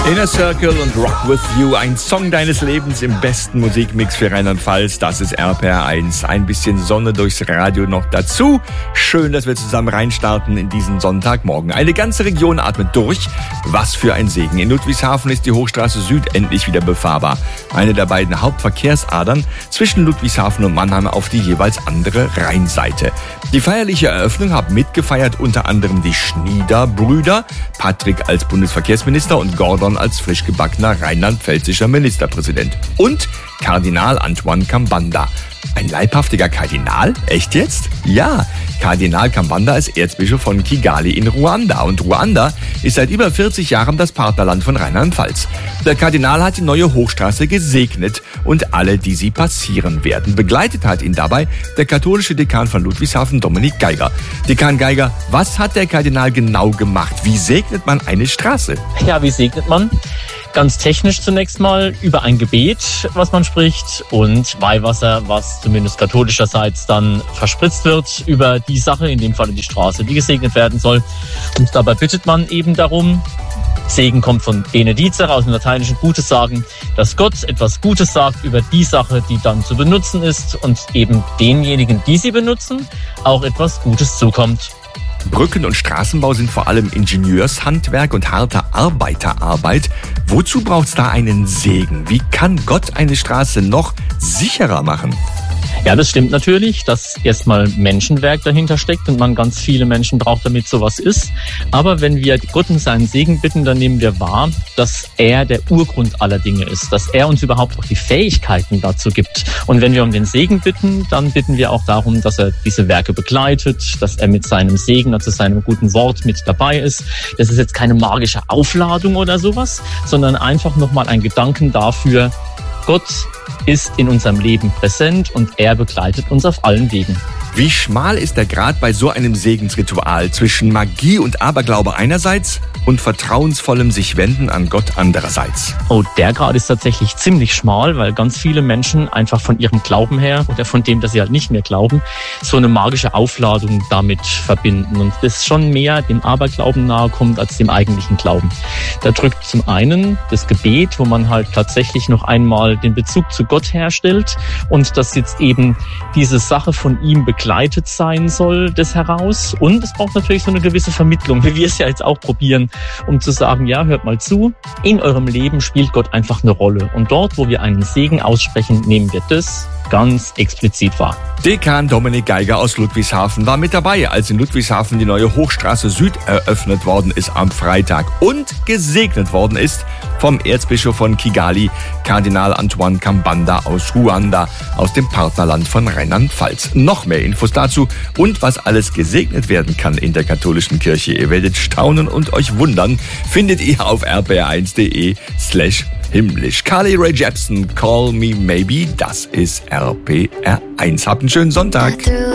Inner Circle und Rock With You, ein Song deines Lebens im besten Musikmix für Rheinland-Pfalz. Das ist RPR1. Ein bisschen Sonne durchs Radio noch dazu. Schön, dass wir zusammen reinstarten in diesen Sonntagmorgen. Eine ganze Region atmet durch. Was für ein Segen. In Ludwigshafen ist die Hochstraße Süd endlich wieder befahrbar. Eine der beiden Hauptverkehrsadern zwischen Ludwigshafen und Mannheim auf die jeweils andere Rheinseite. Die feierliche Eröffnung haben mitgefeiert unter anderem die Schnieder-Brüder, Patrick als Bundesverkehrsminister und Gordon als frisch gebackener rheinland-pfälzischer Ministerpräsident. Und Kardinal Antoine Kambanda. Ein leibhaftiger Kardinal? Echt jetzt? Ja, Kardinal Kambanda ist Erzbischof von Kigali in Ruanda. Und Ruanda ist seit über 40 Jahren das Partnerland von Rheinland-Pfalz. Der Kardinal hat die neue Hochstraße gesegnet und alle, die sie passieren werden. Begleitet hat ihn dabei der katholische Dekan von Ludwigshafen, Dominik Geiger. Dekan Geiger, was hat der Kardinal genau gemacht? Wie segnet man eine Straße? Ja, wie segnet man? Ganz technisch zunächst mal über ein Gebet, was man spricht, und Weihwasser, was zumindest katholischerseits dann verspritzt wird über die Sache, in dem Fall die Straße, die gesegnet werden soll. Und dabei bittet man eben darum, Segen kommt von benedicere, aus dem Lateinischen Gutes sagen, dass Gott etwas Gutes sagt über die Sache, die dann zu benutzen ist, und eben denjenigen, die sie benutzen, auch etwas Gutes zukommt. Brücken- und Straßenbau sind vor allem Ingenieurshandwerk und harte Arbeiterarbeit. Wozu braucht's da einen Segen? Wie kann Gott eine Straße noch sicherer machen? Ja, das stimmt natürlich, dass erstmal Menschenwerk dahinter steckt und man ganz viele Menschen braucht, damit sowas ist. Aber wenn wir Gott um seinen Segen bitten, dann nehmen wir wahr, dass er der Urgrund aller Dinge ist, dass er uns überhaupt auch die Fähigkeiten dazu gibt. Und wenn wir um den Segen bitten, dann bitten wir auch darum, dass er diese Werke begleitet, dass er mit seinem Segen, also seinem guten Wort mit dabei ist. Das ist jetzt keine magische Aufladung oder sowas, sondern einfach nochmal ein Gedanken dafür, Gott ist in unserem Leben präsent und er begleitet uns auf allen Wegen. Wie schmal ist der Grat bei so einem Segensritual zwischen Magie und Aberglaube einerseits und vertrauensvollem sich wenden an Gott andererseits? Oh, der Grad ist tatsächlich ziemlich schmal, weil ganz viele Menschen einfach von ihrem Glauben her oder von dem, dass sie halt nicht mehr glauben, so eine magische Aufladung damit verbinden und das schon mehr dem Aberglauben nahe kommt als dem eigentlichen Glauben. Da drückt zum einen das Gebet, wo man halt tatsächlich noch einmal den Bezug zu Gott herstellt und dass jetzt eben diese Sache von ihm begleitet sein soll, das heraus. Und es braucht natürlich so eine gewisse Vermittlung, wie wir es ja jetzt auch probieren, um zu sagen, ja, hört mal zu, in eurem Leben spielt Gott einfach eine Rolle. Und dort, wo wir einen Segen aussprechen, nehmen wir das ganz explizit wahr. Dekan Dominik Geiger aus Ludwigshafen war mit dabei, als in Ludwigshafen die neue Hochstraße Süd eröffnet worden ist am Freitag und gesegnet worden ist vom Erzbischof von Kigali, Kardinal Antoine Kambanda aus Ruanda, aus dem Partnerland von Rheinland-Pfalz. Noch mehr Infos dazu und was alles gesegnet werden kann in der katholischen Kirche, ihr werdet staunen und euch wundern, findet ihr auf rpr1.de/himmlisch. Carly Rae Jepsen, Call Me Maybe, das ist RPR1. Habt einen schönen Sonntag.